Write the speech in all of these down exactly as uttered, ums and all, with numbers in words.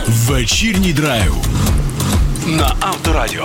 Вечірній драйв на Авторадіо.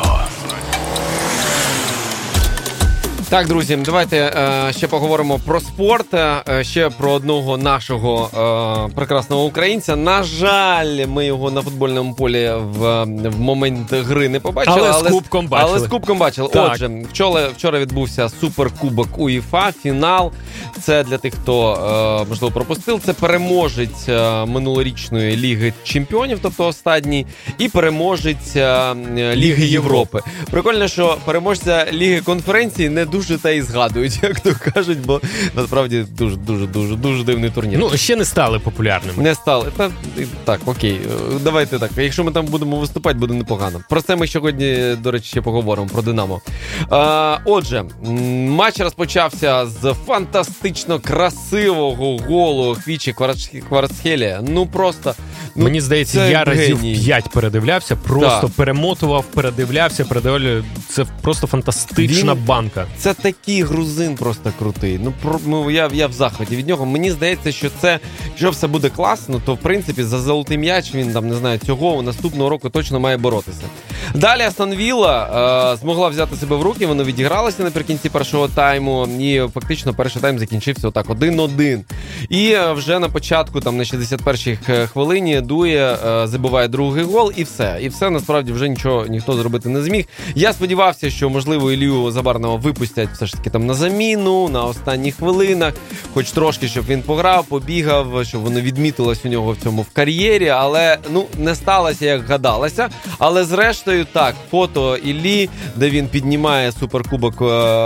Так, друзі, давайте е, ще поговоримо про спорт, е, ще про одного нашого е, прекрасного українця. На жаль, ми його на футбольному полі в, в момент гри не побачили. Але, але з кубком бачили. Але з кубком бачили. Так. Отже, вчора, вчора відбувся суперкубок УЄФА, фінал. Це для тих, хто, е, можливо, пропустив. Це переможець е, минулорічної Ліги Чемпіонів, тобто останній, і переможець е, Ліги Європи. Прикольно, що переможця Ліги конференції не дуже та й згадують, як то кажуть, бо насправді дуже-дуже-дуже дуже дивний турнір. Ну, ще не стали популярними. Не стали. Та, так, окей. Давайте так. Якщо ми там будемо виступати, буде непогано. Про це ми сьогодні, до речі, ще поговоримо, про Динамо. А, отже, матч розпочався з фантастично красивого голу Хвічі Кварацхелія. Ну, просто... Ну, Мені здається, я разів геній. п'ять передивлявся, просто Так. перемотував, передивлявся, передивлявся. Це просто фантастична Він... банка. Це такий грузин просто крутий. Ну, про, ну я, я в захваті від нього. Мені здається, що це, якщо все буде класно, то, в принципі, за золотий м'яч він, там, не знаю, цього наступного року точно має боротися. Далі Астон Вілла е, змогла взяти себе в руки, вони відігралися наприкінці першого тайму, і фактично перший тайм закінчився отак, один-один. І е, вже на початку, там, на шістдесят першій хвилині, Дує е, забиває другий гол, і все. І все, насправді, вже нічого ніхто зробити не зміг. Я сподівався, що, можливо, Ілью Забарного випустять все ж таки там на заміну, на останніх хвилинах, хоч трошки, щоб він пограв, побігав, щоб воно відмітилось у нього в цьому в кар'єрі, але, ну, не сталося, як гадалося. Але, зрештою, так, фото Іллі, де він піднімає суперкубок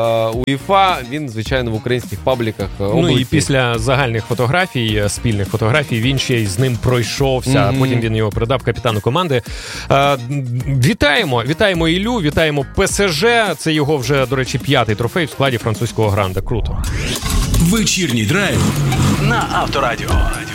УЄФА, він, звичайно, в українських пабліках облетів. Ну і після загальних фотографій, спільних фотографій, він ще й з ним пройшовся, mm-hmm. а потім він його передав капітану команди. Е, вітаємо, вітаємо Іллю, вітаємо ПСЖ. Це його вже, до речі, п'ятий трофей в складі французького гранда. Круто. Вечірній драйв на Авторадіо.